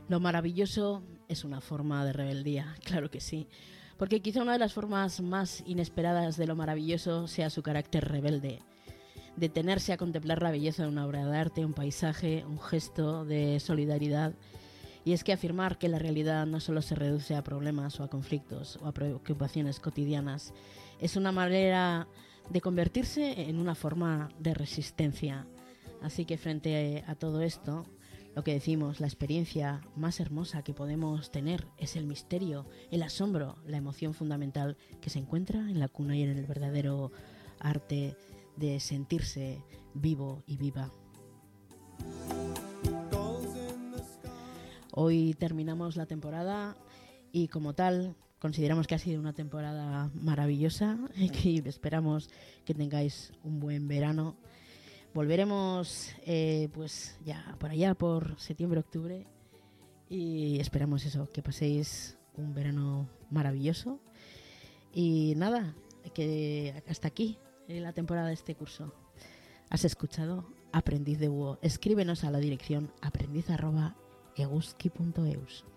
Lo maravilloso es una forma de rebeldía, claro que sí. Porque quizá una de las formas más inesperadas de lo maravilloso sea su carácter rebelde. Detenerse a contemplar la belleza de una obra de arte, un paisaje, un gesto de solidaridad. Y es que afirmar que la realidad no solo se reduce a problemas o a conflictos o a preocupaciones cotidianas, es una manera de convertirse en una forma de resistencia. Así que frente a todo esto, lo que decimos, la experiencia más hermosa que podemos tener es el misterio, el asombro, la emoción fundamental que se encuentra en la cuna y en el verdadero arte de sentirse vivo y viva. Hoy terminamos la temporada y como tal consideramos que ha sido una temporada maravillosa y esperamos que tengáis un buen verano. Volveremos pues ya por allá por septiembre-octubre y esperamos eso, que paséis un verano maravilloso. Y nada, que hasta aquí la temporada de este curso. ¿Has escuchado? Aprendiz de Búho. Escríbenos a la dirección aprendiz@eguski.eus.